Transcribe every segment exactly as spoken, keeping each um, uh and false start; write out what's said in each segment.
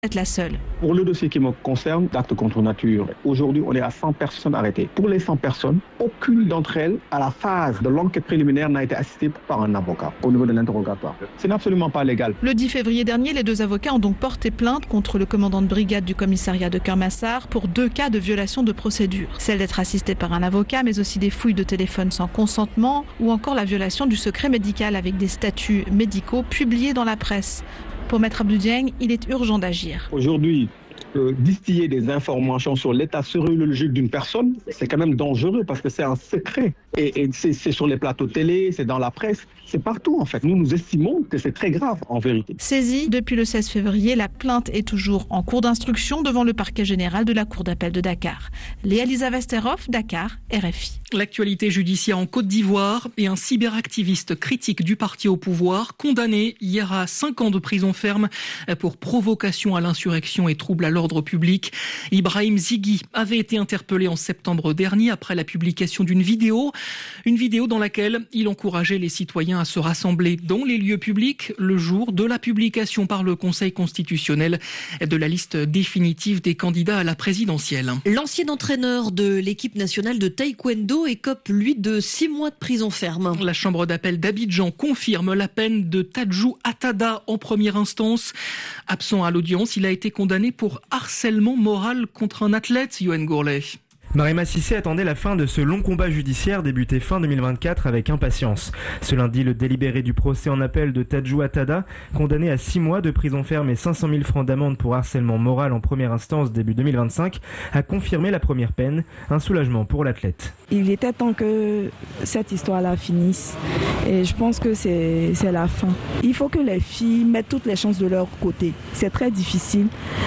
être la seule. Pour le dossier qui me concerne, d'actes contre nature, aujourd'hui on est à cent personnes arrêtées. Pour les cent personnes, aucune d'entre elles, à la phase de l'enquête préliminaire, n'a été assistée par un avocat au niveau de l'interrogatoire. Ce n'est absolument pas légal. Le dix février dernier, les deux avocats ont donc porté plainte contre le commandant de brigade du commissariat de Kermassar pour deux cas de violation de procédure. Celle d'être assisté par un avocat, mais aussi des fouilles de téléphone sans consentement ou encore la violation du secret médical avec des statuts médicaux publiés dans la presse. Pour Maître Abdou Dieng, il est urgent d'agir. Aujourd'hui, euh, distiller des informations sur l'état sériologique d'une personne, c'est quand même dangereux parce que c'est un secret. Et, et c'est, c'est sur les plateaux télé, c'est dans la presse, c'est partout en fait. Nous, nous estimons que c'est très grave en vérité. Saisie depuis le seize février, la plainte est toujours en cours d'instruction devant le parquet général de la Cour d'appel de Dakar. Léa-Lisa Vesterhoff, Dakar, R F I. L'actualité judiciaire en Côte d'Ivoire et un cyberactiviste critique du parti au pouvoir condamné hier à cinq ans de prison ferme pour provocation à l'insurrection et trouble à l'ordre public. Ibrahim Zighi avait été interpellé en septembre dernier après la publication d'une vidéo. Une vidéo dans laquelle il encourageait les citoyens à se rassembler dans les lieux publics le jour de la publication par le Conseil constitutionnel de la liste définitive des candidats à la présidentielle. L'ancien entraîneur de l'équipe nationale de taekwondo écope, lui, de six mois de prison ferme. La chambre d'appel d'Abidjan confirme la peine de Tadjou Atada en première instance. Absent à l'audience, il a été condamné pour harcèlement moral contre un athlète, Yoann Gourlet. Mariama Cissé attendait la fin de ce long combat judiciaire débuté fin deux mille vingt-quatre avec impatience. Ce lundi, le délibéré du procès en appel de Tadjou Atada, condamné à six mois de prison ferme et cinq cent mille francs d'amende pour harcèlement moral en première instance début deux mille vingt-cinq, a confirmé la première peine, un soulagement pour l'athlète. Il était temps que cette histoire-là finisse et je pense que c'est, c'est la fin. Il faut que les filles mettent toutes les chances de leur côté. C'est très difficile,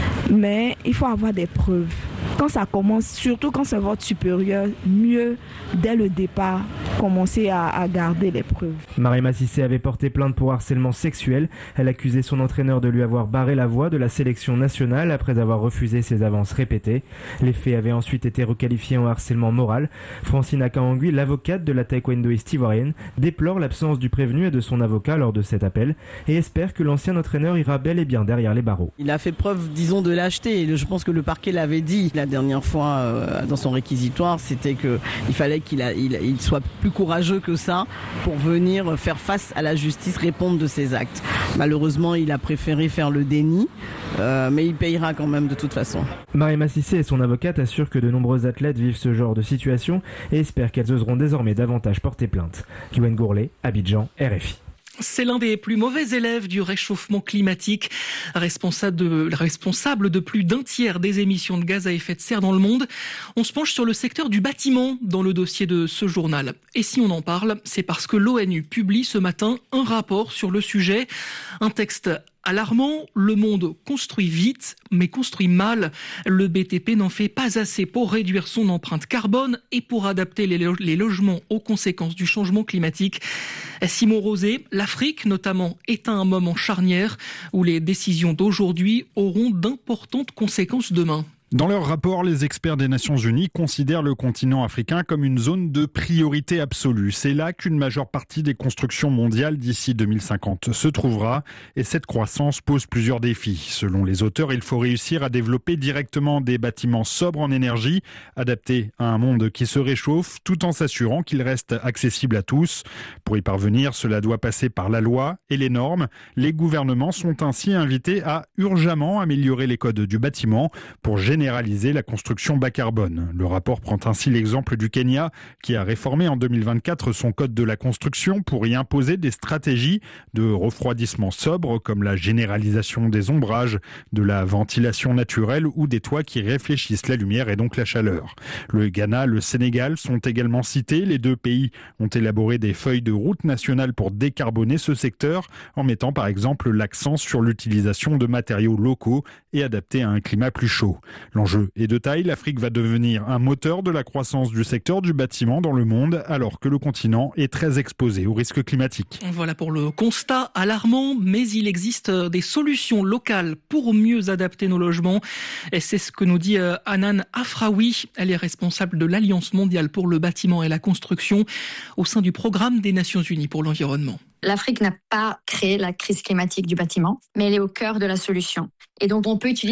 mais il faut avoir des preuves. Quand ça commence, surtout quand c'est votre supérieur, mieux dès le départ commencer à, à garder les preuves. Mariama Cissé avait porté plainte pour harcèlement sexuel. Elle accusait son entraîneur de lui avoir barré la voie de la sélection nationale après avoir refusé ses avances répétées. Les faits avaient ensuite été requalifiés en harcèlement moral. Francine Akaangui, l'avocate de la taekwondoïste ivoirienne, déplore l'absence du prévenu et de son avocat lors de cet appel et espère que l'ancien entraîneur ira bel et bien derrière les barreaux. Il a fait preuve, disons, de lâcheté. Je pense que le parquet l'avait dit la dernière fois euh, dans son réquisitoire, c'était qu'il fallait qu'il a, il, il soit plus courageux que ça pour venir faire face à la justice, répondre de ses actes. Malheureusement, il a préféré faire le déni, euh, mais il payera quand même de toute façon. Mariama Cissé et son avocate assurent que de nombreux athlètes vivent ce genre de situation et espèrent qu'elles oseront désormais davantage porter plainte. Yoann Gourlet, Abidjan, R F I. C'est l'un des plus mauvais élèves du réchauffement climatique, responsable de, responsable de plus d'un tiers des émissions de gaz à effet de serre dans le monde. On se penche sur le secteur du bâtiment dans le dossier de ce journal. Et si on en parle, c'est parce que l'ONU publie ce matin un rapport sur le sujet. Un texte alarmant, le monde construit vite, mais construit mal. Le B T P n'en fait pas assez pour réduire son empreinte carbone et pour adapter les, lo- les logements aux conséquences du changement climatique. Simon Rosé, l'Afrique notamment est à un moment charnière où les décisions d'aujourd'hui auront d'importantes conséquences demain. Dans leur rapport, les experts des Nations Unies considèrent le continent africain comme une zone de priorité absolue. C'est là qu'une majeure partie des constructions mondiales d'ici deux mille cinquante se trouvera et cette croissance pose plusieurs défis. Selon les auteurs, il faut réussir à développer directement des bâtiments sobres en énergie, adaptés à un monde qui se réchauffe, tout en s'assurant qu'ils restent accessibles à tous. Pour y parvenir, cela doit passer par la loi et les normes. Les gouvernements sont ainsi invités à urgemment améliorer les codes du bâtiment pour générer généraliser la construction bas carbone. Le rapport prend ainsi l'exemple du Kenya qui a réformé en deux mille vingt-quatre son code de la construction pour y imposer des stratégies de refroidissement sobre comme la généralisation des ombrages, de la ventilation naturelle ou des toits qui réfléchissent la lumière et donc la chaleur. Le Ghana, le Sénégal sont également cités. Les deux pays ont élaboré des feuilles de route nationales pour décarboner ce secteur en mettant par exemple l'accent sur l'utilisation de matériaux locaux et adaptés à un climat plus chaud. L'enjeu est de taille, l'Afrique va devenir un moteur de la croissance du secteur du bâtiment dans le monde, alors que le continent est très exposé aux risques climatiques. Voilà pour le constat alarmant, mais il existe des solutions locales pour mieux adapter nos logements. Et c'est ce que nous dit Hanan Afraoui. Elle est responsable de l'Alliance mondiale pour le bâtiment et la construction au sein du programme des Nations Unies pour l'environnement. L'Afrique n'a pas créé la crise climatique du bâtiment, mais elle est au cœur de la solution. Et donc on peut utiliser